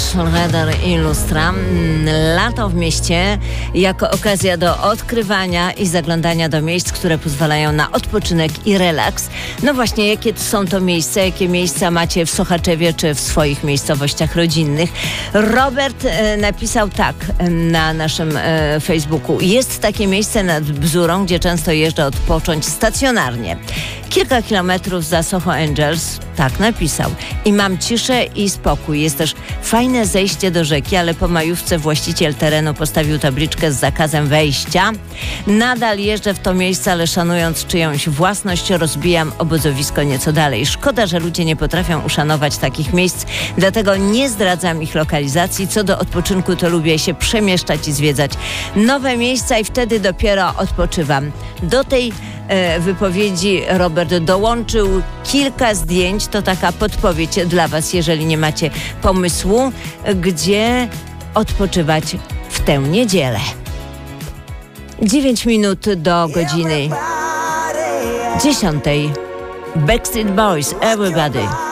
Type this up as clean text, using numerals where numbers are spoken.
Schroeder i Lustra. Lato w mieście jako okazja do odkrywania i zaglądania do miejsc, które pozwalają na odpoczynek i relaks. No właśnie, jakie są to miejsca? Jakie miejsca macie w Sochaczewie czy w swoich miejscowościach rodzinnych? Robert napisał tak na naszym Facebooku. Jest takie miejsce nad Bzurą, gdzie często jeżdżę odpocząć stacjonarnie. Kilka kilometrów za Soho Angels, tak napisał. I mam ciszę i spokój. Jest też fajne zejście do rzeki, ale po majówce właściciel terenu postawił tabliczkę z zakazem wejścia. Nadal jeżdżę w to miejsce, ale szanując czyjąś własność, rozbijam obozowisko nieco dalej. Szkoda, że ludzie nie potrafią uszanować takich miejsc, dlatego nie zdradzam ich lokalizacji. Co do odpoczynku, to lubię się przemieszczać i zwiedzać nowe miejsca i wtedy dopiero odpoczywam. Do tej wypowiedzi Robert dołączył kilka zdjęć. To taka podpowiedź dla Was, jeżeli nie macie pomysłu, gdzie odpoczywać w tę niedzielę. 9 minut do godziny 10. Backstreet Boys, Everybody.